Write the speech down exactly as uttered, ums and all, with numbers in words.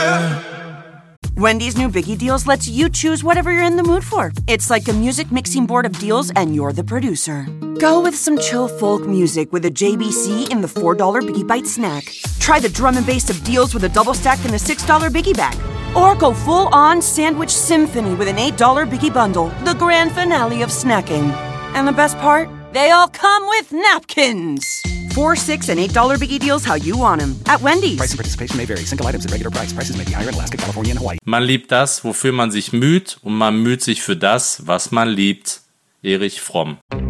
Wendy's new Biggie Deals lets you choose whatever you're in the mood for. It's like a music mixing board of deals, and you're the producer. Go with some chill folk music with a J B C in the four dollar Biggie Bite snack. Try the drum and bass of deals with a double stack in the six dollar Biggie Bag. Or go full-on sandwich symphony with an eight dollar Biggie Bundle, the grand finale of snacking. And the best part? They all come with napkins. Four, six, and eight dollar Biggie Deals how you want them. At Wendy's. Price and participation may vary. Single items at regular price. Prices may be higher in Alaska, California, and Hawaii. Man liebt das, wofür man sich müht, und man müht sich für das, was man liebt. Erich Fromm.